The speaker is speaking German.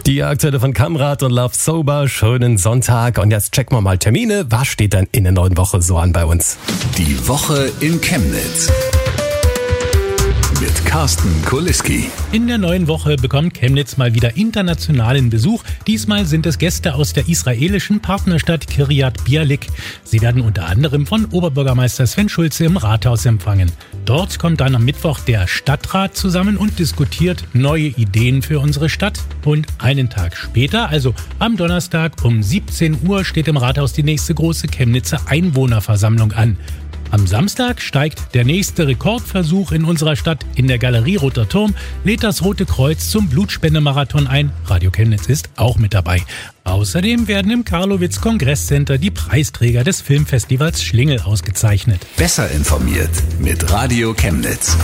Die aktuelle von Kamrat und Love Sober. Schönen Sonntag. Und jetzt checken wir mal Termine. Was steht denn in der neuen Woche so an bei uns? Die Woche in Chemnitz. Mit Carsten Kuliski. In der neuen Woche bekommt Chemnitz mal wieder internationalen Besuch. Diesmal sind es Gäste aus der israelischen Partnerstadt Kiryat Bialik. Sie werden unter anderem von Oberbürgermeister Sven Schulze im Rathaus empfangen. Dort kommt dann am Mittwoch der Stadtrat zusammen und diskutiert neue Ideen für unsere Stadt. Und einen Tag später, also am Donnerstag um 17 Uhr, steht im Rathaus die nächste große Chemnitzer Einwohnerversammlung an. Am Samstag steigt der nächste Rekordversuch in unserer Stadt. In der Galerie Roter Turm lädt das Rote Kreuz zum Blutspendemarathon ein. Radio Chemnitz ist auch mit dabei. Außerdem werden im Karlowitz Kongresscenter die Preisträger des Filmfestivals Schlingel ausgezeichnet. Besser informiert mit Radio Chemnitz.